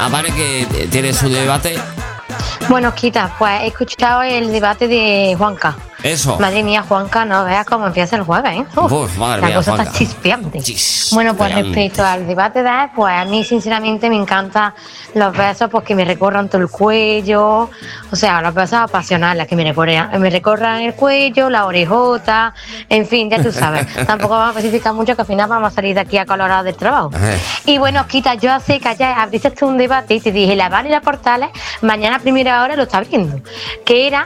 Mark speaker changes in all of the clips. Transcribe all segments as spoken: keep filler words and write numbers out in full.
Speaker 1: Ah, vale, que tiene su debate.
Speaker 2: Bueno, Quita, pues he escuchado el debate de Juanca.
Speaker 1: Eso.
Speaker 2: Madre mía, Juanca, no veas cómo empieza el jueves, ¿eh? Uf,
Speaker 1: Uf, madre
Speaker 2: la
Speaker 1: mía,
Speaker 2: cosa
Speaker 1: Juanca.
Speaker 2: está chispeante.
Speaker 1: Chispeante.
Speaker 2: Bueno, pues respecto al debate de él, pues a mí sinceramente me encantan los besos porque me recorran todo el cuello, o sea, los besos apasionales que me recorran, me recorran el cuello, la orejota, en fin, ya tú sabes. Tampoco vamos a especificar mucho que al final vamos a salir de aquí acalorados del trabajo. Y bueno, Quita, yo sé que ayer abriste tú un debate y te dije, La Habana y la Portales, mañana a primera hora lo está viendo. Que era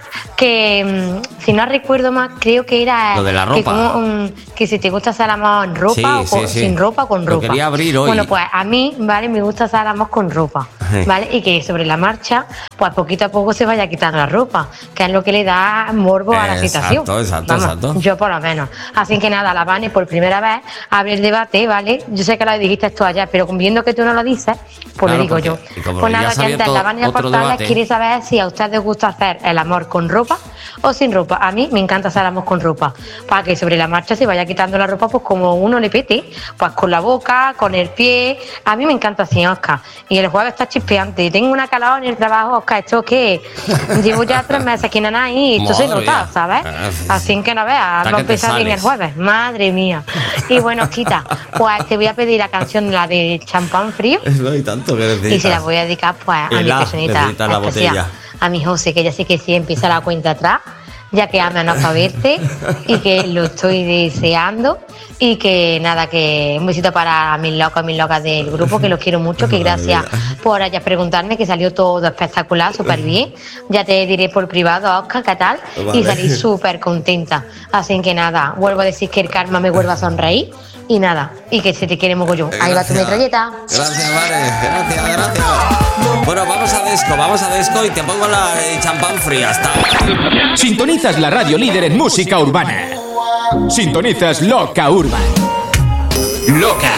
Speaker 2: que, si no recuerdo más, creo que era
Speaker 1: lo de la ropa.
Speaker 2: Que, como, um, que si te gusta hacer amor en ropa
Speaker 1: sí,
Speaker 2: o con,
Speaker 1: sí, sí.
Speaker 2: sin ropa o con
Speaker 1: lo
Speaker 2: ropa.
Speaker 1: Quería abrir hoy.
Speaker 2: Bueno, pues a mí, ¿vale? Me gusta hacer amor con ropa, ¿vale? Y que sobre la marcha, pues poquito a poco se vaya quitando la ropa, que es lo que le da morbo a la
Speaker 1: Exacto,
Speaker 2: situación.
Speaker 1: exacto,
Speaker 2: Vamos,
Speaker 1: exacto.
Speaker 2: yo por lo menos. Así que nada, La Habana por primera vez abre el debate, ¿vale? Yo sé que lo dijiste tú ayer, pero viendo que tú no lo dices, pues
Speaker 1: Claro,
Speaker 2: lo digo
Speaker 1: porque,
Speaker 2: yo.
Speaker 1: y
Speaker 2: Pues nada,
Speaker 1: ya
Speaker 2: oyentes, La Habana y la Portales quiere saber si a ustedes les gusta hacer el amor con ropa o sin ropa. A mí me encanta hacer amor con ropa, para que sobre la marcha se vaya quitando la ropa pues como uno le pete, pues con la boca, con el pie. A mí me encanta así, Oscar. Y el jueves está chispeante. Tengo una calor en el trabajo, Oscar, esto que llevo ya tres meses aquí en Ana y esto se nota, ¿sabes? Así que no veas, va a empezar bien el jueves. Madre mía. Y bueno, Quita, pues te voy a pedir la canción, la de Champán Frío.
Speaker 1: No hay tanto que decir.
Speaker 2: Y se la voy a dedicar pues a mi personita especial, a mi José, que ya sé que sí empieza la cuenta atrás, ya que ama no para verte y que lo estoy deseando. Y que nada, que un besito para mis locos, mis locas del grupo, que los quiero mucho, que gracias por allá preguntarme, que salió todo espectacular, súper bien. Ya te diré por privado, Oscar, ¿qué tal? Vale. Y salí súper contenta. Así que nada, vuelvo a decir que el karma me vuelva a sonreír. Y nada, y que se te quiere mogollón. Ahí va tu metralleta.
Speaker 1: Gracias, Vale, gracias, gracias. Bueno, vamos a Desco, vamos a Desco y te pongo la de Champán Fría. Hasta ahora.
Speaker 3: Sintonizas la radio líder en música urbana. Sintonizas Loca Urban. Loca.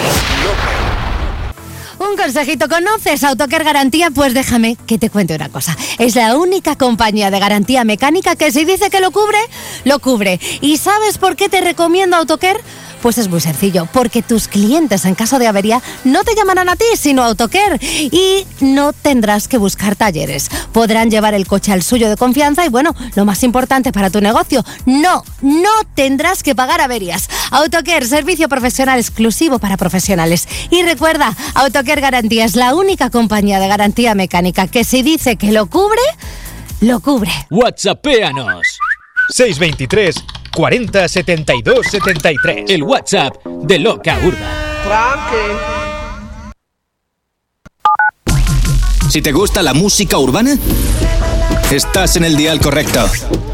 Speaker 4: Un consejito, ¿conoces Autocare Garantía? Pues déjame que te cuente una cosa. Es la única compañía de garantía mecánica que si dice que lo cubre, lo cubre. ¿Y sabes por qué te recomiendo Autocare? Pues es muy sencillo, porque tus clientes en caso de avería no te llamarán a ti, sino a Autocare, y no tendrás que buscar talleres. Podrán llevar el coche al suyo de confianza y, bueno, lo más importante para tu negocio, no, no tendrás que pagar averías. Autocare, servicio profesional exclusivo para profesionales. Y recuerda, Autocare Garantía es la única compañía de garantía mecánica que si dice que lo cubre, lo cubre.
Speaker 3: WhatsAppéanos seis veintitrés cuarenta setenta y dos setenta y tres. El WhatsApp de Loca Urban.
Speaker 5: Si te gusta la música urbana, estás en el dial correcto.